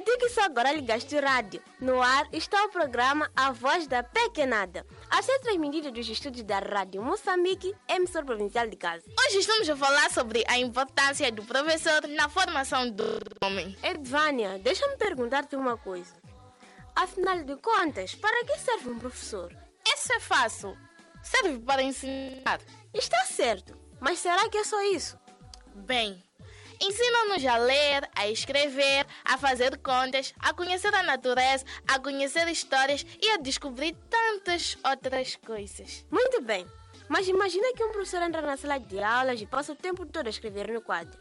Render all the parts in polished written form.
ti que só agora ligaste o rádio. No ar está o programa A Voz da Pequenada, a ser transmitido dos estúdios da Rádio Moçambique, emissora provincial de Gaza. Hoje estamos a falar sobre a importância do professor na formação do homem. Edvânia, deixa-me perguntar-te uma coisa. Afinal de contas, para que serve um professor? Isso é fácil. Serve para ensinar. Está certo, mas será que é só isso? Bem, ensina-nos a ler, a escrever, a fazer contas, a conhecer a natureza, a conhecer histórias e a descobrir tantas outras coisas. Muito bem, mas imagina que um professor entra na sala de aulas e passa o tempo todo a escrever no quadro.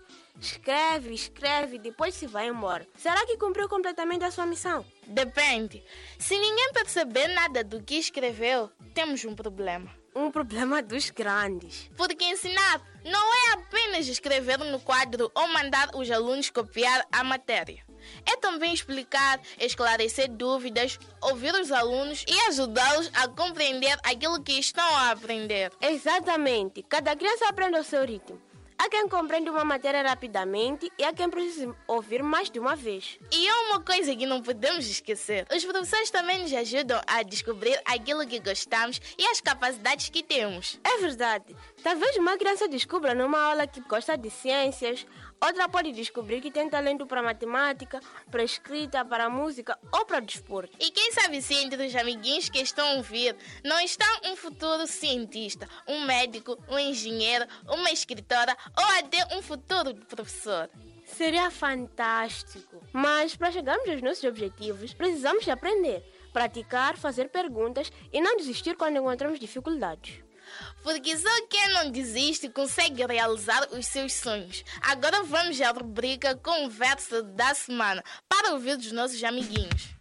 Escreve, depois se vai embora. Será que cumpriu completamente a sua missão? Depende. Se ninguém perceber nada do que escreveu, temos um problema. Um problema dos grandes. Porque ensinar não é apenas escrever no quadro ou mandar os alunos copiar a matéria. É também explicar, esclarecer dúvidas, ouvir os alunos e ajudá-los a compreender aquilo que estão a aprender. Exatamente. Cada criança aprende ao seu ritmo. Há quem compreende uma matéria rapidamente e há quem precisa ouvir mais de uma vez. E é uma coisa que não podemos esquecer. Os professores também nos ajudam a descobrir aquilo que gostamos e as capacidades que temos. É verdade. Talvez uma criança descubra numa aula que gosta de ciências, outra pode descobrir que tem talento para matemática, para escrita, para música ou para desporto. E quem sabe se entre os amiguinhos que estão a ouvir não está um futuro cientista, um médico, um engenheiro, uma escritora ou até um futuro professor. Seria fantástico. Mas para chegarmos aos nossos objetivos, precisamos de aprender, praticar, fazer perguntas e não desistir quando encontramos dificuldades. Porque só quem não desiste consegue realizar os seus sonhos. Agora vamos à rubrica Conversa da Semana para ouvir dos nossos amiguinhos.